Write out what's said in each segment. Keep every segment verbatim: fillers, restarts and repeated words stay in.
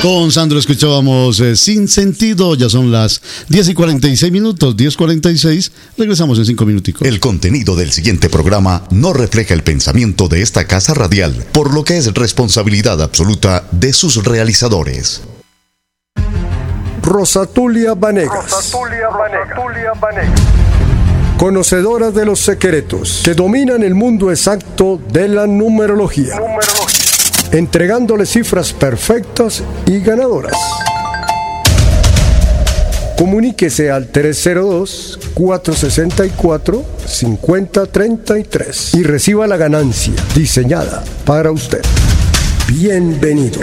Con Sandro escuchábamos eh, Sin Sentido. Ya son las diez y cuarenta y seis minutos, diez cuarenta y seis. Regresamos en cinco minuticos. El contenido del siguiente programa no refleja el pensamiento de esta casa radial, por lo que es responsabilidad absoluta de sus realizadores. Rosatulia Vanegas. Rosatulia Vanegas. Conocedora de los secretos que dominan el mundo exacto de la numerología. Numerología. Entregándole cifras perfectas y ganadoras. Comuníquese al tres cero dos, cuatro seis cuatro, cinco cero tres tres y reciba la ganancia diseñada para usted. Bienvenidos.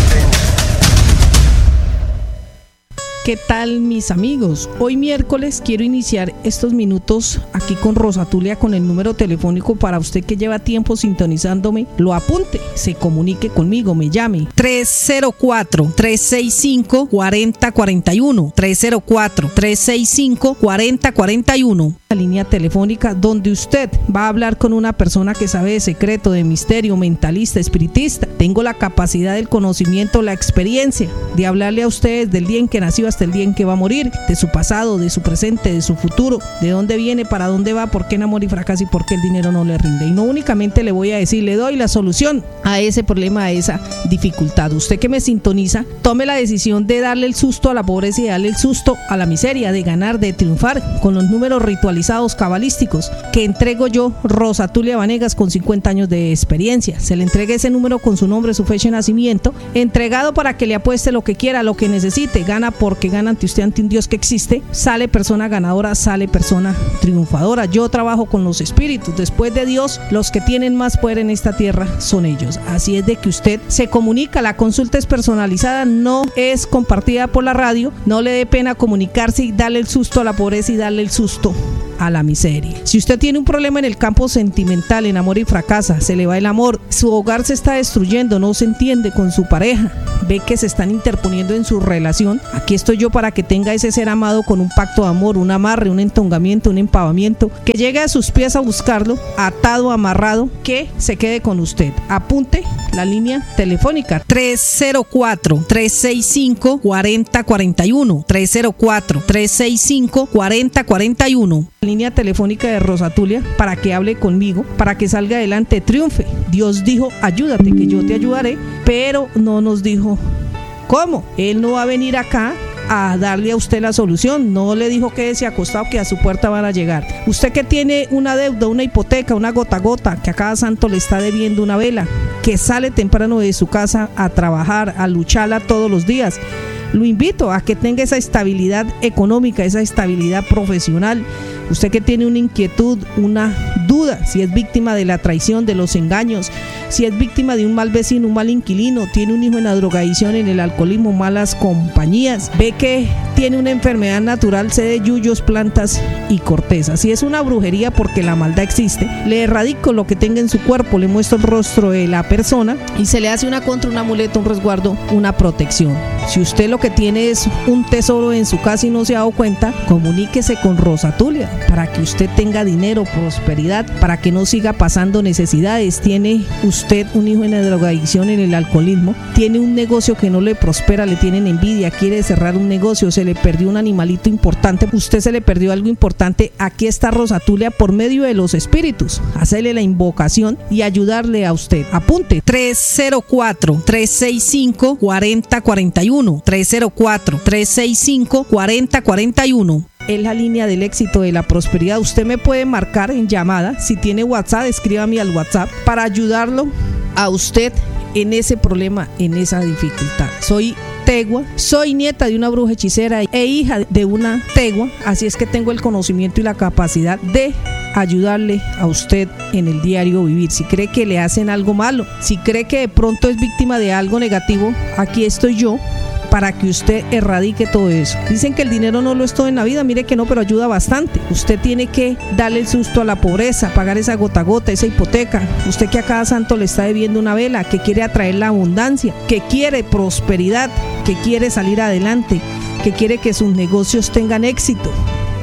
¿Qué tal, mis amigos? Hoy miércoles quiero iniciar estos minutos aquí con Rosatulia con el número telefónico para usted que lleva tiempo sintonizándome. Lo apunte, se comunique conmigo, me llame. tres cero cuatro, tres seis cinco, cuatro cero cuatro uno. tres cero cuatro, tres seis cinco, cuatro cero cuatro uno. La línea telefónica donde usted va a hablar con una persona que sabe de secreto, de misterio, mentalista, espiritista. Tengo la capacidad, el conocimiento, la experiencia de hablarle a ustedes del día en que nació hasta el día en que va a morir, de su pasado, de su presente, de su futuro, de dónde viene, para dónde va, por qué enamora y fracasa y por qué el dinero no le rinde. Y no únicamente le voy a decir, le doy la solución a ese problema, a esa dificultad. Usted que me sintoniza, tome la decisión de darle el susto a la pobreza y darle el susto a la miseria, de ganar, de triunfar con los números ritualizados cabalísticos que entrego yo, Rosatulia Vanegas, con cincuenta años de experiencia. Se le entrega ese número con su nombre, su fecha de nacimiento, entregado para que le apueste lo que quiera, lo que necesite. Gana porque gana ante usted, ante un Dios que existe. Sale persona ganadora, sale persona triunfadora. Yo trabajo con los espíritus. Después de Dios, los que tienen más poder en esta tierra son ellos. Así es de que usted se comunica. La consulta es personalizada, no es compartida por la radio. No le dé pena comunicarse y darle el susto a la pobreza y darle el susto a la miseria. Si usted tiene un problema en el campo sentimental, en amor y fracasa, se le va el amor, su hogar se está destruyendo, no se entiende con su pareja, ve que se están interponiendo en su relación, aquí estoy yo para que tenga ese ser amado con un pacto de amor, un amarre, un entongamiento, un empavamiento, que llegue a sus pies a buscarlo, atado, amarrado, que se quede con usted. Apunte la línea telefónica tres cero cuatro, tres seis cinco, cuatro cero cuatro uno, tres cero cuatro, tres seis cinco, cuatro cero cuatro uno. Línea telefónica de Rosatulia para que hable conmigo, para que salga adelante, triunfe. Dios dijo, ayúdate que yo te ayudaré, pero no nos dijo cómo. Él no va a venir acá a darle a usted la solución, no le dijo quédese acostado que a su puerta van a llegar. Usted que tiene una deuda, una hipoteca, una gota a gota, que a cada santo le está debiendo una vela, que sale temprano de su casa a trabajar, a lucharla todos los días, lo invito a que tenga esa estabilidad económica, esa estabilidad profesional. Usted que tiene una inquietud, una duda, si es víctima de la traición, de los engaños, si es víctima de un mal vecino, un mal inquilino, tiene un hijo en la drogadicción, en el alcoholismo, malas compañías, ve que tiene una enfermedad natural, sé de yuyos, plantas y corteza. Si es una brujería porque la maldad existe, le erradico lo que tenga en su cuerpo, le muestro el rostro de la persona y se le hace una contra, un amuleto, un resguardo, una protección. Si usted lo que tiene es un tesoro en su casa y no se ha dado cuenta, comuníquese con Rosatulia para que usted tenga dinero, prosperidad, para que no siga pasando necesidades. Tiene usted un hijo en la drogadicción, en el alcoholismo, tiene un negocio que no le prospera, le tienen envidia, quiere cerrar un negocio, se le perdió un animalito importante, usted se le perdió algo importante. Aquí está Rosatulia por medio de los espíritus, hacerle la invocación y ayudarle a usted. Apunte tres cero cuatro, tres seis cinco, cuatro cero cuatro uno, tres cero cuatro, tres seis cinco, cuatro cero cuatro uno. Es la línea del éxito, de la prosperidad. Usted me puede marcar en llamada. Si tiene WhatsApp, escríbame al WhatsApp para ayudarlo a usted en ese problema, en esa dificultad. Soy tegua, soy nieta de una bruja hechicera e hija de una tegua, así es que tengo el conocimiento y la capacidad de ayudarle a usted en el diario vivir. Si cree que le hacen algo malo, si cree que de pronto es víctima de algo negativo, aquí estoy yo para que usted erradique todo eso. Dicen que el dinero no lo es todo en la vida, mire que no, pero ayuda bastante. Usted tiene que darle el susto a la pobreza, pagar esa gota a gota, esa hipoteca. Usted que a cada santo le está debiendo una vela, que quiere atraer la abundancia, que quiere prosperidad, que quiere salir adelante, que quiere que sus negocios tengan éxito,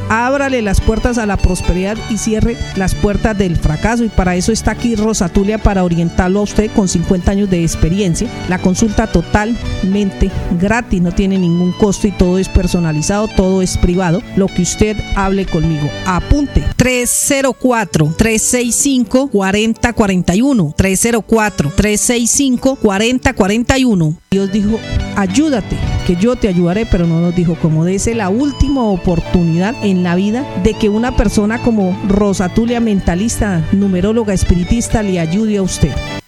ábrale las puertas a la prosperidad y cierre las puertas del fracaso. Y para eso está aquí Rosa Tulia, para orientarlo a usted con cincuenta años de experiencia. La consulta totalmente gratis, no tiene ningún costo y todo es personalizado, todo es privado. Lo que usted hable conmigo, apunte: tres cero cuatro, tres seis cinco, cuatro cero cuatro uno, tres cero cuatro, tres seis cinco, cuatro cero cuatro uno. Dios dijo: ayúdate, que yo te ayudaré, pero no nos dijo cómo. Dese la última oportunidad en la vida de que una persona como Rosa Tulia, mentalista, numeróloga, espiritista, le ayude a usted.